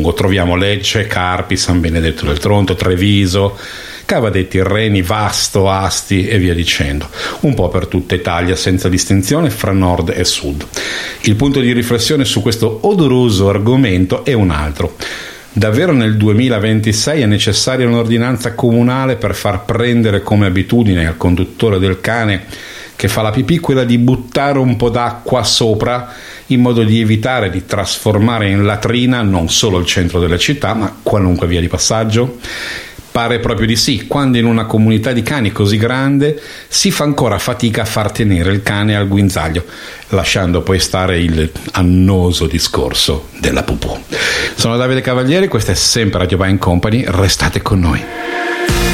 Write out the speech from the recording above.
suo troviamo Lecce, Carpi, San Benedetto del Tronto, Treviso, Cavadetti, Reni, Vasto, Asti e via dicendo, un po' per tutta Italia senza distinzione fra nord e sud. Il punto di riflessione su questo odoroso argomento è un altro. Davvero nel 2026 è necessaria un'ordinanza comunale per far prendere come abitudine al conduttore del cane che fa la pipì quella di buttare un po' d'acqua sopra in modo di evitare di trasformare in latrina non solo il centro della città ma qualunque via di passaggio? Pare proprio di sì, quando in una comunità di cani così grande si fa ancora fatica a far tenere il cane al guinzaglio, lasciando poi stare il annoso discorso della pupù. Sono Davide Cavalieri, questa è sempre Radio Bike Company, restate con noi.